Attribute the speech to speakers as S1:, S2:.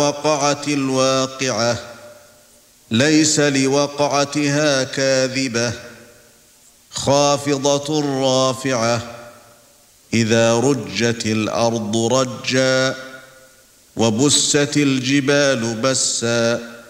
S1: وقعت الواقعة ليس لوقعتها كاذبة خافضة رافعة إذا رجت الأرض رجا وبست الجبال بسا